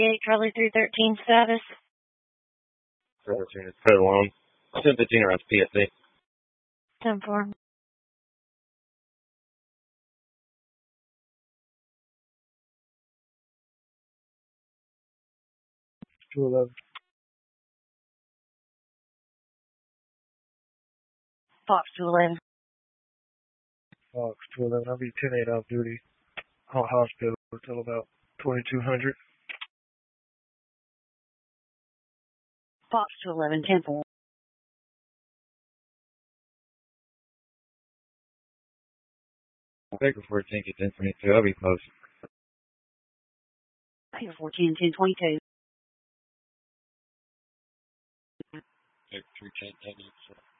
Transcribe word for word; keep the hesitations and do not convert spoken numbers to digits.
eight Charlie three thirteen status. thirteen is code alone. ten fifteen around P S C. ten four. two eleven. Fox two eleven. Fox two eleven. I'll be ten eight off duty. On hospital until about twenty-two hundred. Fox two eleven, ten four. Baker fourteen, get ten twenty-two. I'll be close. Baker fourteen, ten twenty-two. Baker three ten, ten